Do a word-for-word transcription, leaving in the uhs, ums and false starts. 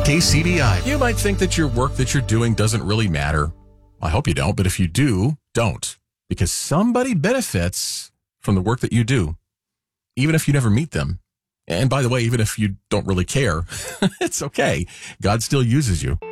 K C B I. You might think that your work that you're doing doesn't really matter. I hope you don't, but if you do, don't. Because somebody benefits from the work that you do, even if you never meet them. And by the way, even if you don't really care, it's okay. God still uses you.